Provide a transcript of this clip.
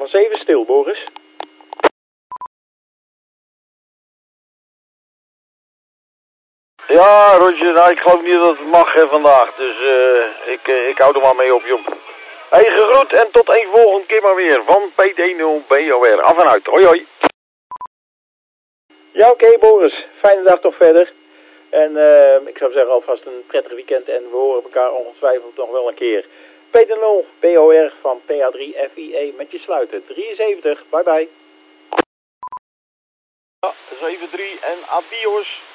Van 7 stil, Boris. Ja, Roger, nou, ik geloof niet dat het mag vandaag, dus ik hou er maar mee op, joh. Hey, gegroet en tot een volgende keer maar weer van PD0BOR. Af en uit, hoi hoi. Ja, oké, Boris. Fijne dag toch verder. En ik zou zeggen alvast een prettig weekend en we horen elkaar ongetwijfeld nog wel een keer. PD0 BOR van PA3 FIE met je sluiten. 73, bye bye. Ja, 7-3 en adios.